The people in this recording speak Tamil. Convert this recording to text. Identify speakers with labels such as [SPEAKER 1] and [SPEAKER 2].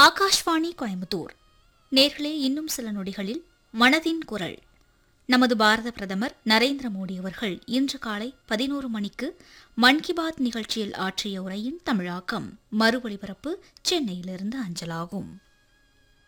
[SPEAKER 1] ஆகாஷ்வாணி கோயம்புத்தூர். நேர்களே, இன்னும் சில நொடிகளில் மனதின் குரல். நமது பாரத பிரதமர் நரேந்திர மோடி அவர்கள் இன்று காலை 11 மணிக்கு மன் கி பாத் நிகழ்ச்சியில் ஆற்றிய உரையின் தமிழாக்கம் மறு ஒலிபரப்பு சென்னையிலிருந்து அஞ்சலாகும்.